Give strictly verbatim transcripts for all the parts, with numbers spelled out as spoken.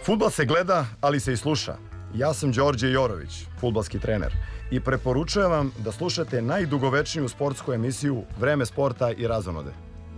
Fudbal se gleda, ali se i sluša. Ja sam Đorđe Jorović, fudbalski trener, i preporučujem vam da slušate najdugovečniju sportsku emisiju Vreme sporta i razonode.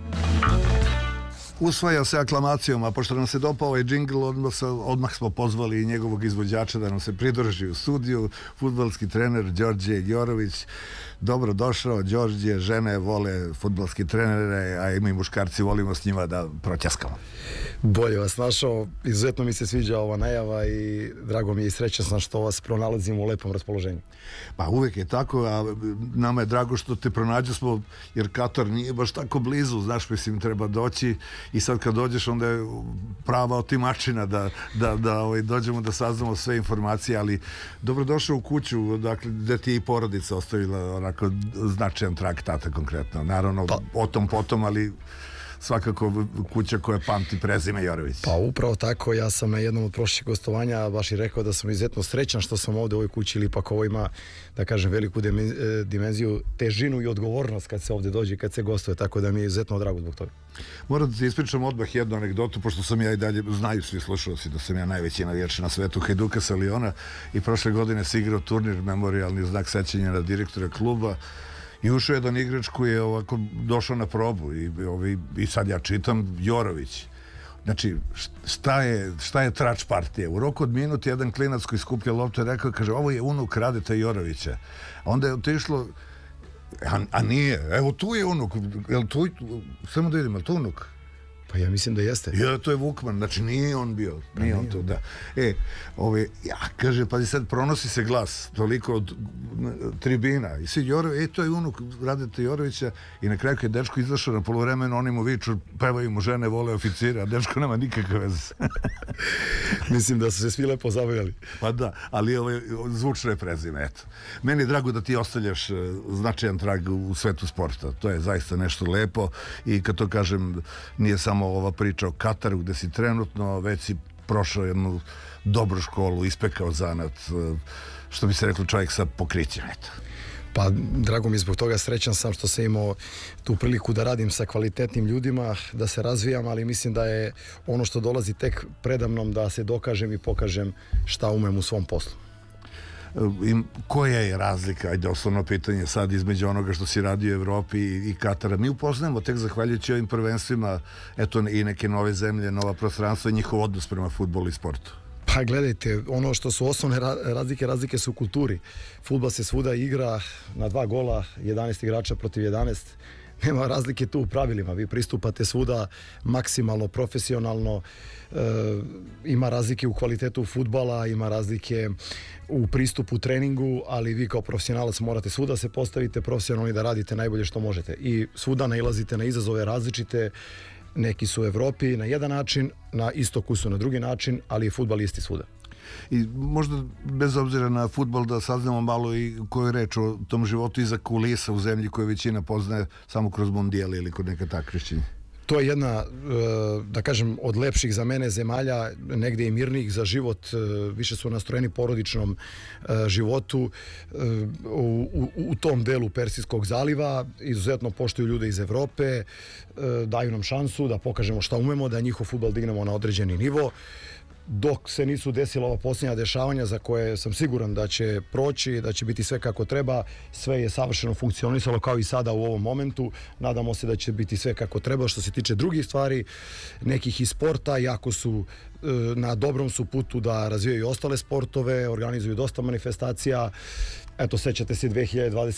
Usvaja se aklamacijom, a pošto nam se dopao ovaj džingl, odmah, odmah smo pozvali i njegovog izvođača da nam se pridruži u studiju, fudbalski trener Đorđe Jorović. Dobro došao, Đorđe. Žene vole fudbalski trenere, a i mi muškarci volimo s njima da proćaskamo. Bolje vas našao, izuzetno mi se sviđa ova najava i drago mi je i srećan sam što vas pronalazim u lepom raspoloženju. Pa uvek je tako, a nama je drago što te pronađe smo, jer Katar nije baš tako blizu, znaš, mislim, treba doći i sad kad dođeš onda je prava otimačina da, da, da ovaj, dođemo da saznamo sve informacije, ali dobrodošao u kuću, dakle, gde ti je i porodica ostavila onako značajan trag, tata konkretno, naravno pa, o tom potom, ali svakako kuća koja pamti prezime Jorović. Pa upravo tako, ja sam na jednom od prošlih gostovanja baš i rekao da sam izuzetno srećan što sam ovde u ovoj kući, ili ipak ovo ima, da kažem, veliku dimenziju, težinu i odgovornost kad se ovde dođe i kad se gostuje, tako da mi je izuzetno drago zbog toga. Moram da ti ispričam odmah jednu anegdotu, pošto sam ja i dalje, znaju svi slušalci da sam ja najveći navijač na svetu Hajduka sa Liona, i prošle godine se igrao turnir, memorijalni znak sećanja na direktora kluba, i ušao jedan igrač koji je ovako došao na probu i, ovi, i sad ja čitam Jorović. Znači, šta je, šta je trač partije? U roku od minut jedan klinac koji skuplja loptu je rekao, kaže, ovo je unuk Radeta Jorovića. A onda je otišlo, a, a nije, evo tu je unuk, jel tu, samo da vidim, je li tu unuk? Pa ja mislim da jeste. Ja, to je Vukman, znači nije on bio, nije on to, da. E, ove, ja, kaže, pa sad pronosi se glas, toliko od tribina, i svi Jorović, e, to je unuk Radeta Jorovića, i na kraju kad je dečko izašao na poluvremenu, oni mu viču, pevaju mu žene, vole oficira, a dečko nema nikakve veze. Mislim da su se svi lepo zabavljali. Pa da, ali ove, zvučno je prezime, eto. Meni je drago da ti ostavljaš značajan trag u svetu sporta, to je zaista nešto lepo, i kad to kažem, nije samo ova priča o Kataru gde si trenutno, već si prošao jednu dobru školu, ispekao zanat, što bi se reklo, čovjek sa pokrićem, eto. Pa drago mi je zbog toga, srećan sam što sam imao tu priliku da radim sa kvalitetnim ljudima, da se razvijam, ali mislim da je ono što dolazi tek predamnom da se dokažem i pokažem šta umem u svom poslu. I koja je razlika, ajde, osnovno pitanje sad, između onoga što si radio u Evropi i, i Katara? Mi upoznajemo tek zahvaljujući ovim prvenstvima, eto, i neke nove zemlje, nova prostranstva i njihov odnos prema fudbalu i sportu. Pa gledajte, ono što su osnovne razlike, razlike su u kulturi. Fudbal se svuda igra na dva gola, jedanaest igrača protiv jedanaest. Nema razlike tu u pravilima, vi pristupate svuda maksimalno, profesionalno, e, ima razlike u kvalitetu fudbala, ima razlike u pristupu treningu, ali vi kao profesionalac morate svuda se postavite profesionalno i da radite najbolje što možete. I svuda nailazite na izazove različite, neki su u Evropi na jedan način, na istoku su na drugi način, ali je fudbal isti svuda. I možda bez obzira na fudbal da saznamo malo i koju je reč o tom životu iza kulisa u zemlji koju većina poznaje samo kroz mondijale ili kod neka takmičenja. To je jedna, da kažem, od lepših za mene zemalja, negde i mirnijih za život, više su nastrojeni porodičnom životu u, u, u tom delu Persijskog zaliva, izuzetno poštuju ljude iz Evrope, daju nam šansu da pokažemo šta umemo, da njihov fudbal dignemo na određeni nivo. Dok se nisu desila ova posljednja dešavanja za koje sam siguran da će proći, da će biti sve kako treba, sve je savršeno funkcionisalo kao i sada u ovom momentu. Nadamo se da će biti sve kako treba. Što se tiče drugih stvari, nekih iz sporta, jako su na dobrom su putu da razvijaju ostale sportove, organizuju dosta manifestacija. Eto, sećate se dve hiljade dvadeset